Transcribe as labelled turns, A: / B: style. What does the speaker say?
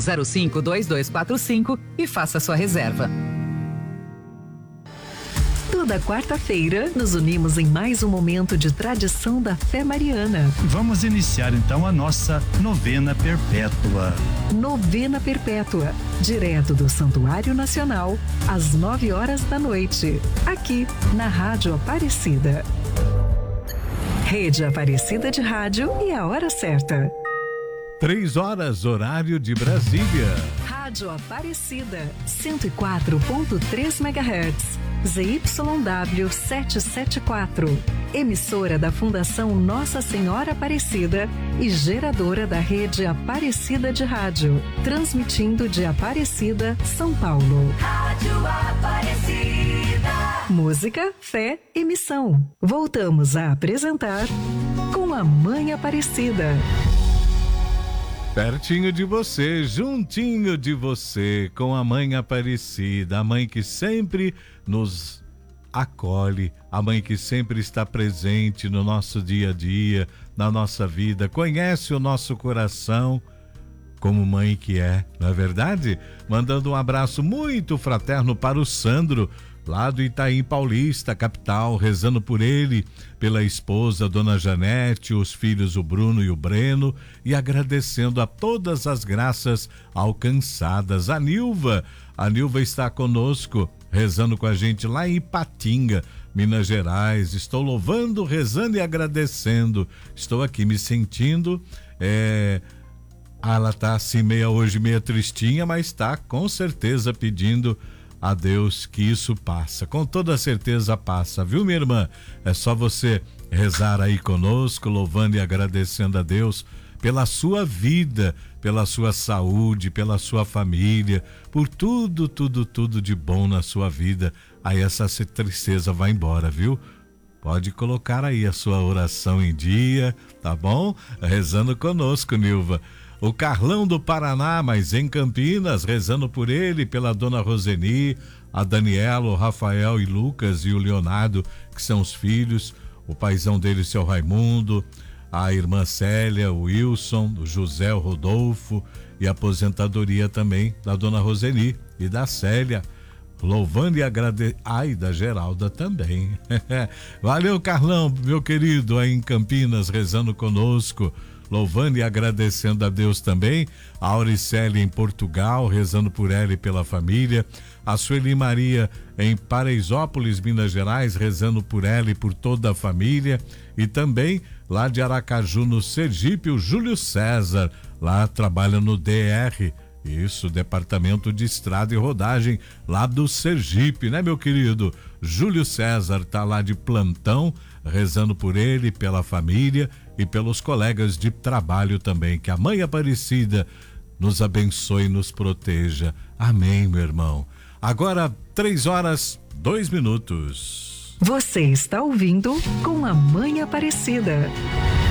A: 3505-2245 e faça sua reserva.
B: Toda quarta-feira, nos unimos em mais um momento de tradição da fé mariana.
C: Vamos iniciar então a nossa novena perpétua.
B: Novena perpétua, direto do Santuário Nacional, às 9 horas da noite, aqui na Rádio Aparecida. Rede Aparecida de Rádio e a hora certa.
D: 3 horas, horário de Brasília.
B: Rádio Aparecida, 104.3 MHz. ZYW 774, emissora da Fundação Nossa Senhora Aparecida e geradora da rede Aparecida de Rádio, transmitindo de Aparecida, São Paulo.
E: Rádio Aparecida.
B: Música, fé e missão. Voltamos a apresentar Com a Mãe Aparecida.
D: Pertinho de você, juntinho de você, com a Mãe Aparecida, a mãe que sempre nos acolhe, a mãe que sempre está presente no nosso dia a dia, na nossa vida, conhece o nosso coração como mãe que é, não é verdade? Mandando um abraço muito fraterno para o Sandro, lá do Itaim Paulista, capital, rezando por ele, pela esposa, Dona Janete, os filhos, o Bruno e o Breno, e agradecendo a todas as graças alcançadas. A Nilva está conosco, rezando com a gente lá em Ipatinga, Minas Gerais. Estou louvando, rezando e agradecendo. Estou aqui me sentindo, ela está assim hoje meio tristinha, mas está com certeza pedindo a Deus que isso passa, com toda certeza passa, viu, minha irmã? É só você rezar aí conosco, louvando e agradecendo a Deus pela sua vida, pela sua saúde, pela sua família, por tudo de bom na sua vida. Aí essa tristeza vai embora, viu? Pode colocar aí a sua oração em dia, tá bom? Rezando conosco, Nilva. O Carlão do Paraná, mas em Campinas, rezando por ele, pela dona Roseni, a Daniela, o Rafael e Lucas e o Leonardo, que são os filhos, o paizão dele, seu Raimundo, a irmã Célia, o Wilson, o José, o Rodolfo e a aposentadoria também da dona Roseni e da Célia, louvando e agradecendo. Ai, da Geralda também. Valeu, Carlão, meu querido, aí em Campinas, rezando conosco, louvando e agradecendo a Deus também. A Auricélia em Portugal, rezando por ela e pela família. A Sueli Maria em Paraisópolis, Minas Gerais, rezando por ela e por toda a família. E também lá de Aracaju, no Sergipe, o Júlio César, lá trabalha no DR. Isso, Departamento de Estrada e Rodagem, lá do Sergipe, né, meu querido? Júlio César tá lá de plantão, rezando por ele, pela família e pelos colegas de trabalho também. Que a Mãe Aparecida nos abençoe e nos proteja. Amém, meu irmão. Agora, 3 horas, 2 minutos.
B: Você está ouvindo Com a Mãe Aparecida.